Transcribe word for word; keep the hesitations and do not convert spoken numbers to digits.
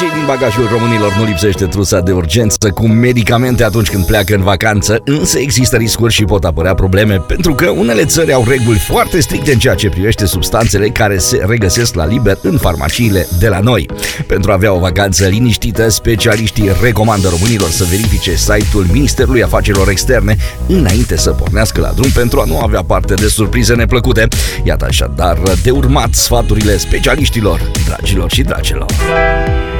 obicei, din bagajul românilor nu lipsește trusa de urgență cu medicamente atunci când pleacă în vacanță, însă există riscuri și pot apărea probleme, pentru că unele țări au reguli foarte stricte în ceea ce privește substanțele care se regăsesc la liber în farmaciile de la noi. Pentru a avea o vacanță liniștită, specialiștii recomandă românilor să verifice site-ul Ministerului Afacerilor Externe înainte să pornească la drum pentru a nu avea parte de surprize neplăcute. Iată așadar de urmat sfaturile specialiștilor, dragilor și dragelor.